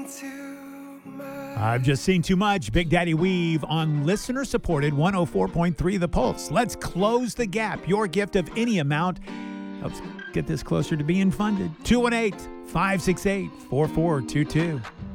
I've just seen too much. Big Daddy Weave on listener-supported 104.3 The Pulse. Let's close the gap. Your gift of any amount helps get this closer to being funded. 218-568-4422.